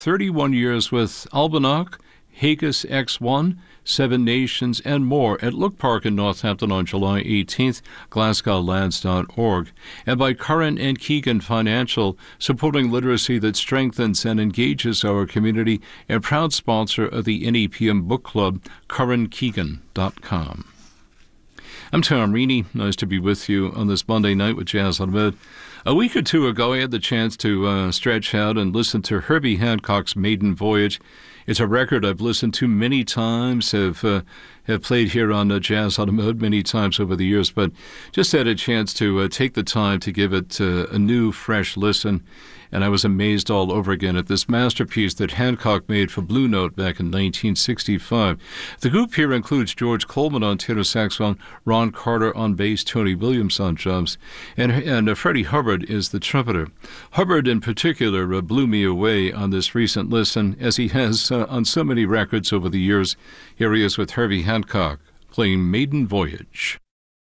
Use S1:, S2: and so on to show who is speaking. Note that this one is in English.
S1: 31 years with Albanoch, Haggis X1, Seven Nations, and more at Look Park in Northampton on July 18th, glasgowlads.org, and by Curran and Keegan Financial, supporting literacy that strengthens and engages our community, and proud sponsor of the NEPM Book Club, CurranKeegan.com. I'm Tom Reaney. Nice to be with you on this Monday night with Jazz on the Mid. A week or two ago, I had the chance to stretch out and listen to Herbie Hancock's Maiden Voyage. It's a record I've listened to many times, have played here on Jazz on the Mode many times over the years, but just had a chance to take the time to give it a new, fresh listen. And I was amazed all over again at this masterpiece that Hancock made for Blue Note back in 1965. The group here includes George Coleman on tenor saxophone, Ron Carter on bass, Tony Williams on drums, and Freddie Hubbard is the trumpeter. Hubbard in particular blew me away on this recent listen, as he has on so many records over the years. Here he is with Herbie Hancock playing Maiden Voyage.